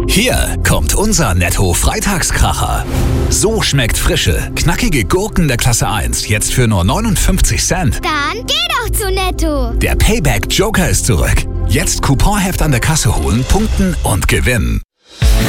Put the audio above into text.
Hier kommt unser Netto-Freitagskracher. So schmeckt frische, knackige Gurken der Klasse 1 jetzt für nur 59 Cent. Dann geh doch zu Netto. Der Payback Joker ist zurück. Jetzt Couponheft an der Kasse holen, punkten und gewinnen.